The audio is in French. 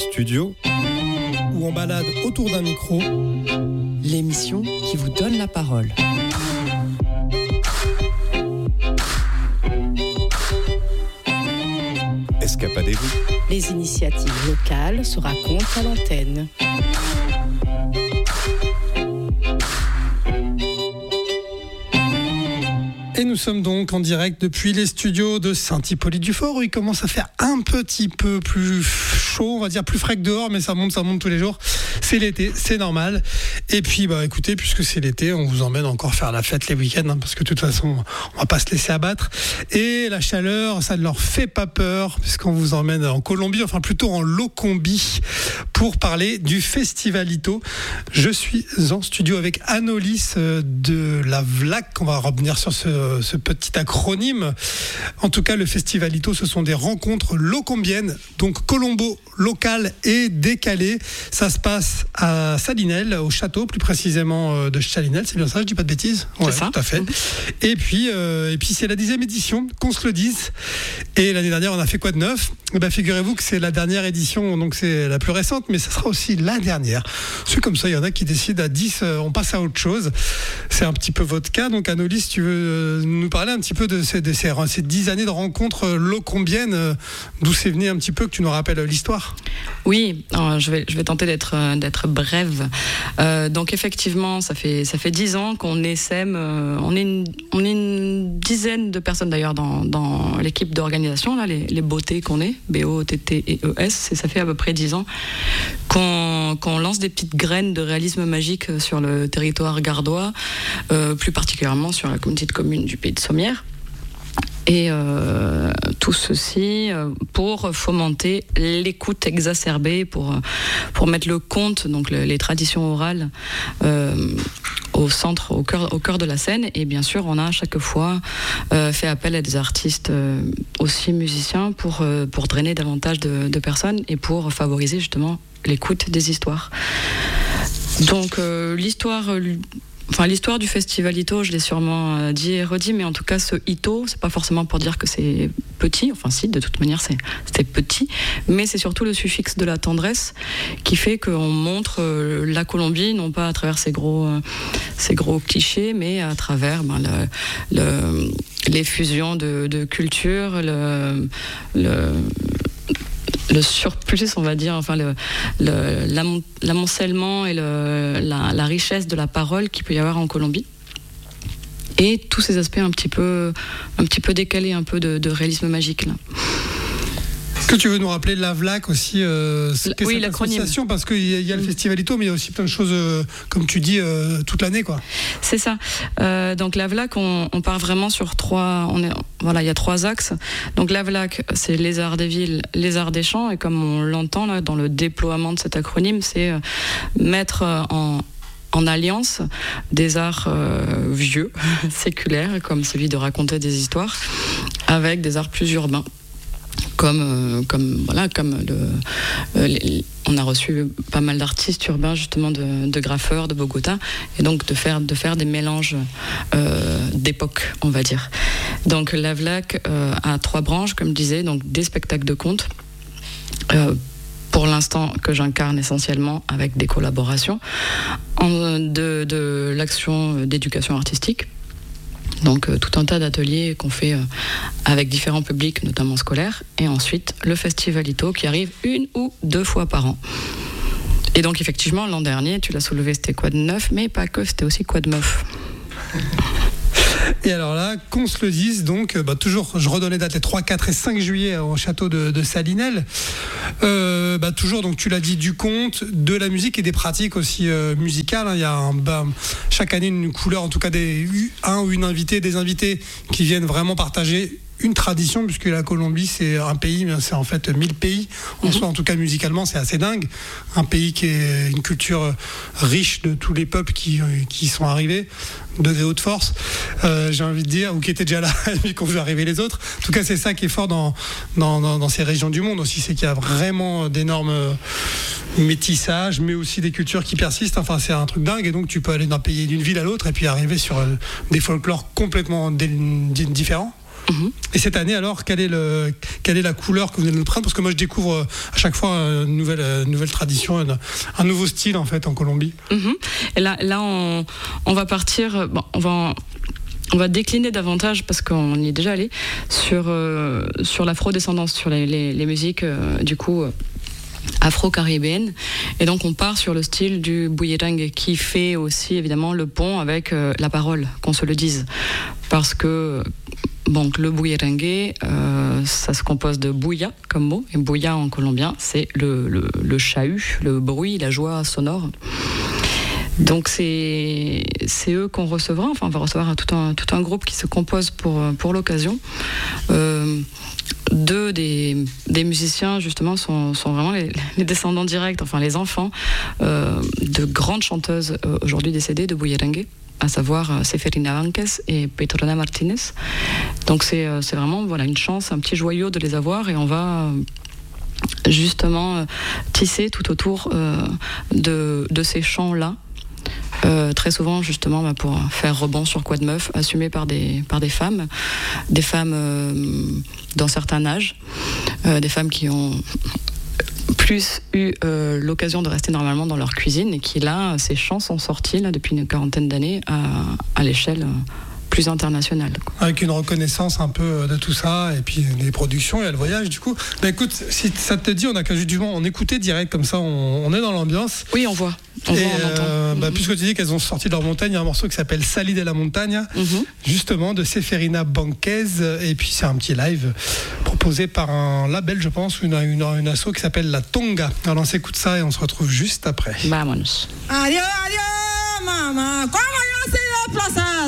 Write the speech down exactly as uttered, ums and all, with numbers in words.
studio ou en balade autour d'un micro, l'émission qui vous donne la parole. Escapadez-vous. Les initiatives locales se racontent à l'antenne. Et nous sommes donc en direct depuis les studios de Saint-Hippolyte-du-Fort où il commence à faire un petit peu plus chaud, on va dire plus frais que dehors, mais ça monte, ça monte tous les jours. C'est l'été, c'est normal. Et puis, bah, écoutez, puisque c'est l'été, on vous emmène encore faire la fête les week-ends, hein, parce que de toute façon, on va pas se laisser abattre. Et la chaleur, ça ne leur fait pas peur, puisqu'on vous emmène en Colombie, enfin plutôt en Locombie, pour parler du Festivalito. Je suis en studio avec Anolis de la V L A C. On va revenir sur ce, ce petit acronyme. En tout cas, le Festivalito, ce sont des rencontres locombiennes, donc colombo, local et décalé. Ça se passe à Salinelles, au château, plus précisément de Salinelles. C'est bien ça, je dis pas de bêtises? C'est ouais, ça. Tout à fait. Et puis, euh, et puis c'est la dixième édition, qu'on se le dise. Et l'année dernière, on a fait quoi de neuf? Eh ben, figurez-vous que c'est la dernière édition, donc c'est la plus récente, mais ça sera aussi la dernière. C'est comme ça, il y en a qui décident à dix, euh, on passe à autre chose. C'est un petit peu votre cas. Donc, Anolis, tu veux euh, nous parler un petit peu de ces, de ces, ces dix années de rencontres locombiennes, euh, d'où c'est venu un petit peu, que tu nous rappelles l'histoire? Oui, alors, je vais, je vais tenter d'être, euh, d'être brève. Euh, donc, effectivement, ça fait, ça fait dix ans qu'on essaime, euh, on, est une, on est une dizaine de personnes d'ailleurs dans, dans l'équipe d'organisation, là, les, les beautés qu'on est, B O T T et E S, et ça fait à peu près dix ans qu'on, qu'on lance des petites graines de réalisme magique sur le territoire gardois, euh, plus particulièrement sur la communauté de communes du pays de Sommières. Et euh, tout ceci euh, pour fomenter l'écoute exacerbée, pour, pour mettre le conte, donc le, les traditions orales, euh, au centre, au cœur, au cœur de la scène. Et bien sûr, on a à chaque fois euh, fait appel à des artistes euh, aussi musiciens pour, euh, pour drainer davantage de, de personnes et pour favoriser justement l'écoute des histoires. Donc euh, l'histoire... Enfin, l'histoire du Festivalito, je l'ai sûrement dit et redit, mais en tout cas, ce Ito, c'est pas forcément pour dire que c'est petit. Enfin, si, de toute manière, c'est, c'était petit. Mais c'est surtout le suffixe de la tendresse qui fait qu'on montre la Colombie, non pas à travers ces gros, ces gros clichés, mais à travers ben, le, le, les fusions de, de cultures, le... le le surplus, on va dire, enfin le, le, l'amon, l'amoncellement et le, la, la richesse de la parole qu'il peut y avoir en Colombie. Et tous ces aspects un petit peu, un petit peu décalés, un peu de, de réalisme magique, là. Est-ce que tu veux nous rappeler la V L A C aussi, euh, ce qu'est oui, cette l'acronyme. association, parce qu'il y a, il y a le Festivalito, mais il y a aussi plein de choses, euh, comme tu dis, euh, toute l'année, quoi. C'est ça. Euh, donc la V L A C, on, on part vraiment sur trois. On est, voilà, il y a trois axes. Donc la V L A C, c'est les arts des villes, les arts des champs, et comme on l'entend là dans le déploiement de cet acronyme, c'est euh, mettre en en alliance des arts euh, vieux, séculaires, comme celui de raconter des histoires, avec des arts plus urbains. Comme, euh, comme, voilà, comme le, euh, les, on a reçu pas mal d'artistes urbains, justement, de, de graffeurs de Bogota, et donc de faire, de faire des mélanges euh, d'époque, on va dire. Donc la V L A C euh, a trois branches, comme je disais, donc des spectacles de contes, euh, pour l'instant que j'incarne essentiellement avec des collaborations, en, de, de l'action d'éducation artistique. Donc euh, tout un tas d'ateliers qu'on fait euh, avec différents publics, notamment scolaires, et ensuite le Festivalito qui arrive une ou deux fois par an. Et donc effectivement l'an dernier, tu l'as soulevé, c'était quoi de neuf, mais pas que, c'était aussi quoi de meuf. Et alors là, qu'on se le dise, donc, bah, toujours, je redonnais date les trois, quatre et cinq juillet au château de, de Salinelles. Euh, bah, toujours, donc, tu l'as dit, du conte, de la musique et des pratiques aussi euh, musicales. Hein. Il y a un, bah, chaque année une couleur, en tout cas des, un ou une invitée, des invités qui viennent vraiment partager une tradition, puisque la Colombie c'est un pays, mais c'est en fait mille pays en soi, en tout cas musicalement c'est assez dingue, un pays qui est une culture riche de tous les peuples qui, qui sont arrivés degré haute force, euh, j'ai envie de dire, ou qui étaient déjà là et qu'on veut arriver les autres. En tout cas c'est ça qui est fort dans, dans, dans, dans ces régions du monde aussi, c'est qu'il y a vraiment d'énormes métissages, mais aussi des cultures qui persistent. Enfin c'est un truc dingue, et donc tu peux aller d'un pays, d'une ville à l'autre, et puis arriver sur euh, des folklores complètement dé- différents. Mmh. Et cette année, alors, quelle est, le, quelle est la couleur que vous allez nous prendre? Parce que moi, je découvre à chaque fois une nouvelle, une nouvelle tradition, un, un nouveau style, en fait, en Colombie. Mmh. Et là, là on, on va partir... Bon, on va... On va décliner davantage, parce qu'on y est déjà allé, sur, euh, sur l'afro-descendance, sur les, les, les musiques, euh, du coup, euh, afro-caribéennes. Et donc, on part sur le style du bouillerang, qui fait aussi, évidemment, le pont avec euh, la parole, qu'on se le dise. Parce que... Donc le bouillerang, euh, ça se compose de bouilla comme mot, et bouilla en colombien, c'est le, le, le chahut, le bruit, la joie sonore. Donc c'est, c'est eux qu'on recevra, enfin on va recevoir tout un, tout un groupe qui se compose pour, pour l'occasion. Euh, deux des, des musiciens justement sont, sont vraiment les, les descendants directs, enfin les enfants euh, de grandes chanteuses euh, aujourd'hui décédées de bouillerang, à savoir Seferina Banques et Petrona Martinez. Donc c'est, c'est vraiment voilà, une chance, un petit joyau de les avoir, et on va justement euh, tisser tout autour euh, de, de ces chants-là. Euh, très souvent justement bah, pour faire rebond sur Quoi de Meuf, assumé par des, par des femmes, des femmes euh, d'un certain âge, euh, des femmes qui ont plus eu euh, l'occasion de rester normalement dans leur cuisine, et qui là, ces chants sont sortis là, depuis une quarantaine d'années à, à l'échelle plus internationale, quoi. Avec une reconnaissance un peu de tout ça, et puis les productions et le voyage du coup. Bah écoute, si ça te dit, on a qu'à juste du vent, on écoutait direct comme ça, on, on est dans l'ambiance. Oui, on voit. On et voit, on entend. Euh, bah, mm-hmm. Puisque tu dis qu'elles ont sorti de leur montagne, il y a un morceau qui s'appelle Sali de la Montagne, mm-hmm. justement de Seferina Banques, et puis c'est un petit live proposé par un label, je pense, une, une, une asso qui s'appelle La Tonga. Alors on s'écoute ça et on se retrouve juste après. Vámonos. Adiós, adiós, mamá. ¿Cómo yo soy de plaza?